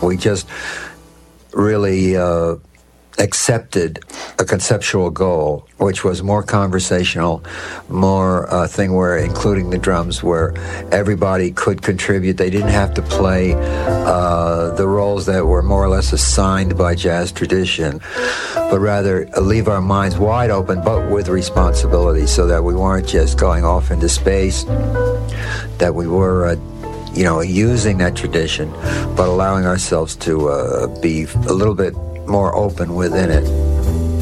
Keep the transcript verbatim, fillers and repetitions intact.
We just really uh, accepted a conceptual goal, which was more conversational, more uh, thing where, including the drums, where everybody could contribute. They didn't have to play uh, the roles that were more or less assigned by jazz tradition, but rather leave our minds wide open, but with responsibility, so that we weren't just going off into space, that we were uh, you know, using that tradition, but allowing ourselves to uh, be a little bit more open within it.